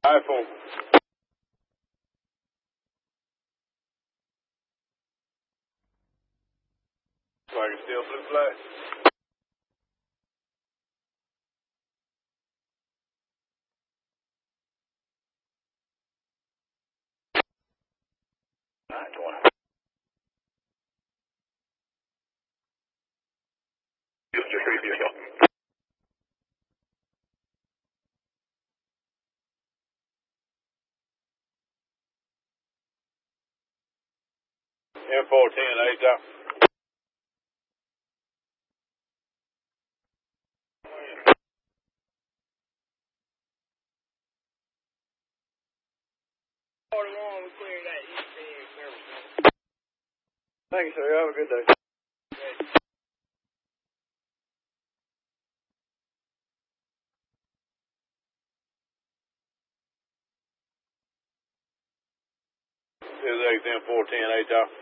iPhone. So I can still blue flag. M410, 8 out. Thank you, sir. Have a good day. This is M410, 8 out.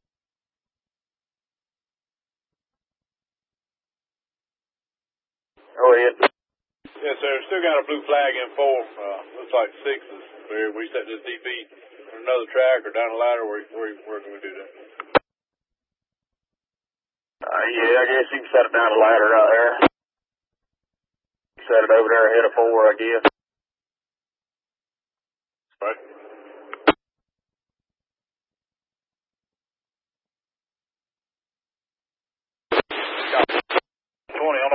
Go ahead. Yes, sir. Still got a blue flag M4. Looks like 6s. We set this DP on another track or down a ladder. Where can we do that? Yeah, I guess you can set it down the ladder right there. Set it over there ahead of 4, I guess. Right. 20 on